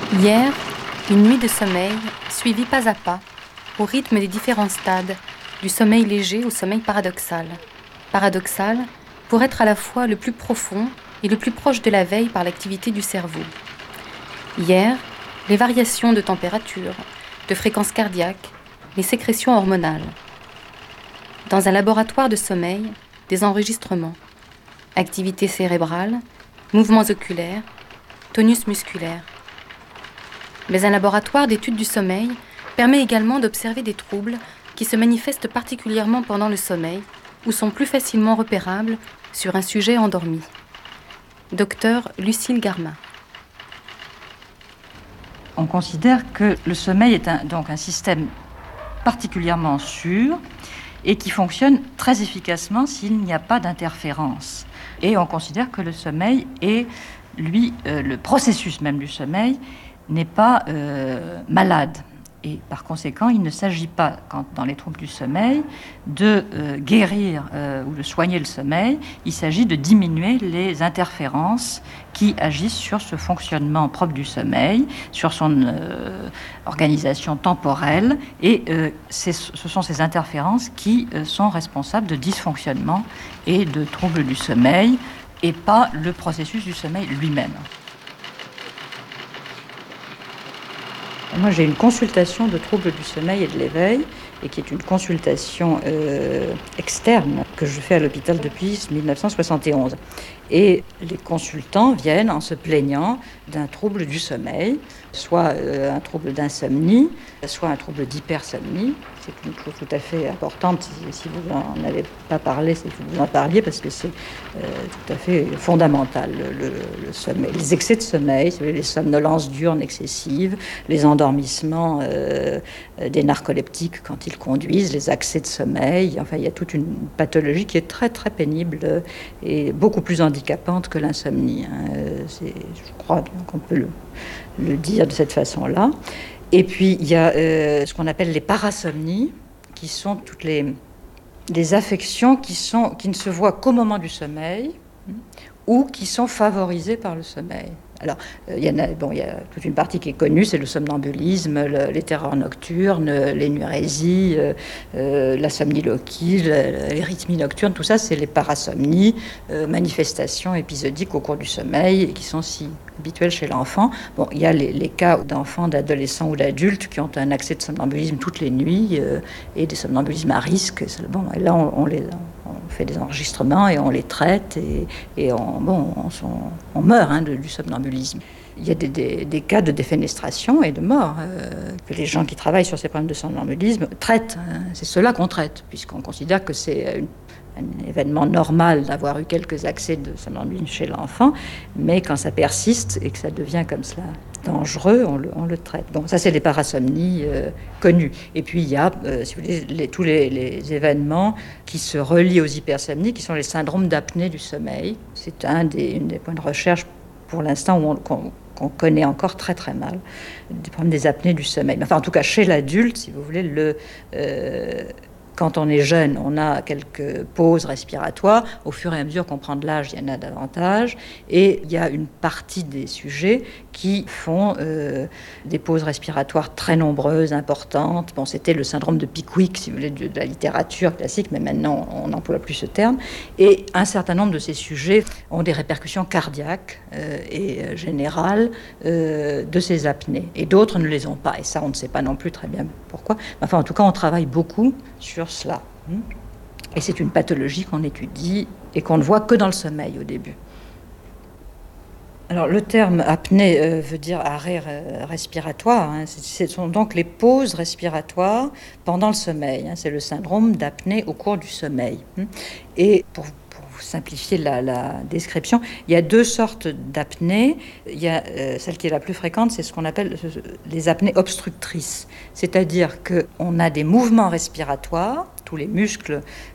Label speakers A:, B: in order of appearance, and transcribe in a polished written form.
A: Hier, une nuit de sommeil suivie pas à pas, au rythme des différents stades, du sommeil léger au sommeil paradoxal. Paradoxal pour être à la fois le plus profond et le plus proche de la veille par l'activité du cerveau. Hier, les variations de température, de fréquence cardiaque, les sécrétions hormonales. Dans un laboratoire de sommeil, des enregistrements, activité cérébrale, mouvements oculaires, tonus musculaire. Mais un laboratoire d'études du sommeil permet également d'observer des troubles qui se manifestent particulièrement pendant le sommeil ou sont plus facilement repérables sur un sujet endormi. Docteur Lucille Garma.
B: On considère que le sommeil est donc un système particulièrement sûr et qui fonctionne très efficacement s'il n'y a pas d'interférence. Et on considère que le sommeil est, lui, le processus même du sommeil n'est pas malade. Et par conséquent, il ne s'agit pas, dans les troubles du sommeil, de guérir ou de soigner le sommeil. Il s'agit de diminuer les interférences qui agissent sur ce fonctionnement propre du sommeil, sur son organisation temporelle. Et ce sont ces interférences qui sont responsables de dysfonctionnement et de troubles du sommeil, et pas le processus du sommeil lui-même. Moi, j'ai une consultation de troubles du sommeil et de l'éveil, et qui est une consultation externe que je fais à l'hôpital depuis 1971. Et les consultants viennent en se plaignant d'un trouble du sommeil, soit un trouble d'insomnie, soit un trouble d'hypersomnie. C'est une chose tout à fait importante, si vous n'en avez pas parlé, c'est que vous en parliez, parce que c'est tout à fait fondamental. Le sommeil, les excès de sommeil, les somnolences diurnes excessives, les endormissements des narcoleptiques quand ils conduisent, les accès de sommeil. Enfin, il y a toute une pathologie qui est très très pénible et beaucoup plus handicapante que l'insomnie. Je crois bien qu'on peut le dire de cette façon-là. Et puis, il y a ce qu'on appelle les parasomnies, qui sont toutes les affections qui ne se voient qu'au moment du sommeil ou qui sont favorisées par le sommeil. Alors, il y a toute une partie qui est connue, c'est le somnambulisme, les terreurs nocturnes, l'énurésie, la somniloquie, l'érythmie nocturne, tout ça, c'est les parasomnies, manifestations épisodiques au cours du sommeil, qui sont si habituelles chez l'enfant. Bon, il y a les cas d'enfants, d'adolescents ou d'adultes qui ont un accès de somnambulisme toutes les nuits et des somnambulismes à risque. Bon, et là, on fait des enregistrements et on les traite et on meurt du somnambulisme. Il y a des cas de défenestration et de mort que les gens qui travaillent sur ces problèmes de somnambulisme traitent. C'est cela qu'on traite, puisqu'on considère que c'est un événement normal d'avoir eu quelques accès de somnambulisme chez l'enfant, mais quand ça persiste et que ça devient comme cela dangereux, on le traite. Bon, ça, c'est les parasomnies connues. Et puis, il y a, si vous voulez, tous les événements qui se relient aux hypersomnies, qui sont les syndromes d'apnée du sommeil. C'est une des points de recherche, pour l'instant, qu'on connaît encore très très mal, des problèmes des apnées du sommeil. Enfin, en tout cas, chez l'adulte, si vous voulez, quand on est jeune, on a quelques pauses respiratoires. Au fur et à mesure qu'on prend de l'âge, il y en a davantage. Et il y a une partie des sujets qui font des pauses respiratoires très nombreuses, importantes. Bon, c'était le syndrome de Pickwick, si vous voulez, de la littérature classique, mais maintenant, on n'emploie plus ce terme. Et un certain nombre de ces sujets ont des répercussions cardiaques et générales de ces apnées. Et d'autres ne les ont pas. Et ça, on ne sait pas non plus très bien pourquoi. Enfin, en tout cas, on travaille beaucoup sur cela. Et c'est une pathologie qu'on étudie et qu'on ne voit que dans le sommeil au début. Alors, le terme apnée veut dire arrêt respiratoire. Ce sont donc les pauses respiratoires pendant le sommeil. C'est le syndrome d'apnée au cours du sommeil. Et pour simplifier la description, il y a deux sortes d'apnées. Il y a celle qui est la plus fréquente, c'est ce qu'on appelle les apnées obstructrices. C'est-à-dire qu'on a des mouvements respiratoires, tous les muscles